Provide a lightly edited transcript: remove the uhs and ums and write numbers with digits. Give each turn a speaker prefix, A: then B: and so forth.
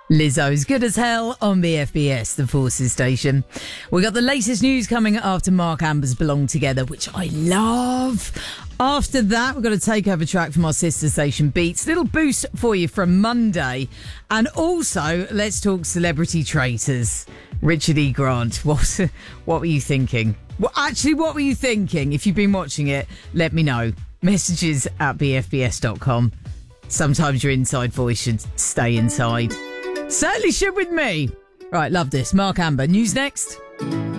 A: Lizzo's Good As Hell on BFBS, the Forces station. We got the latest news coming after Mark Amber's Belong Together, which I love. After that, we've got a takeover track from our sister station Beats. Little boost for you from Monday. And also, let's talk celebrity traitors. Richard E. Grant, what were you thinking? Well, actually, what were you thinking? If you've been watching it, let me know. Messages at bfbs.com. Sometimes your inside voice should stay inside. Certainly should with me. Right, love this. Mark Amber. News next.